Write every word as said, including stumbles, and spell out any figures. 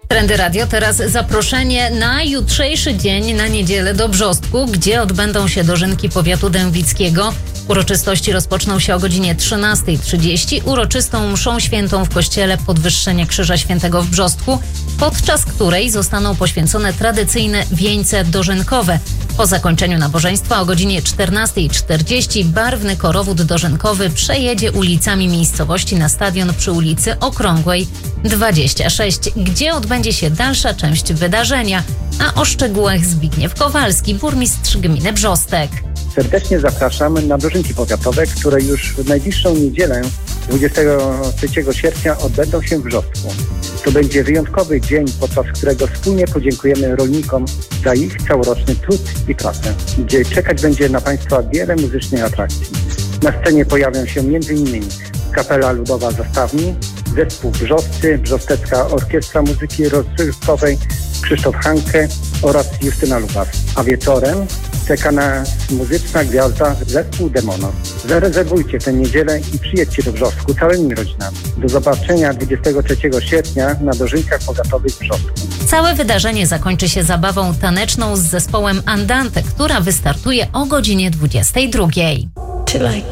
Trendy Radio, teraz zaproszenie na jutrzejszy dzień, na niedzielę do Brzostku, gdzie odbędą się dożynki powiatu dębickiego. Uroczystości rozpoczną się o godzinie trzynasta trzydzieści uroczystą mszą świętą w kościele Podwyższenie Krzyża Świętego w Brzostku, podczas której zostaną poświęcone tradycyjne wieńce dożynkowe. Po zakończeniu nabożeństwa o godzinie czternasta czterdzieści barwny korowód dożynkowy przejedzie ulicami miejscowości na stadion przy ulicy Okrągłej dwadzieścia sześć, gdzie odbędzie się dalsza część wydarzenia. A o szczegółach Zbigniew Kowalski, burmistrz gminy Brzostek. Serdecznie zapraszamy na dożynki powiatowe, które już w najbliższą niedzielę, dwudziestego trzeciego sierpnia, odbędą się w Brzostku. To będzie wyjątkowy dzień, podczas którego wspólnie podziękujemy rolnikom za ich całoroczny trud i pracę, gdzie czekać będzie na Państwa wiele muzycznych atrakcji. Na scenie pojawią się między innymi Kapela Ludowa Zastawni, Zespół Brzostcy, Brzostecka Orkiestra Muzyki Rozrywkowej, Krzysztof Hanke oraz Justyna Lubar. A wieczorem czeka nas muzyczna gwiazda Zespół Demono. Zarezerwujcie tę niedzielę i przyjedźcie do Brzostku całymi rodzinami. Do zobaczenia dwudziestego trzeciego sierpnia na dożynkach powiatowych w Brzostku. Całe wydarzenie zakończy się zabawą taneczną z zespołem Andante, która wystartuje o godzinie dwudziestej drugiej.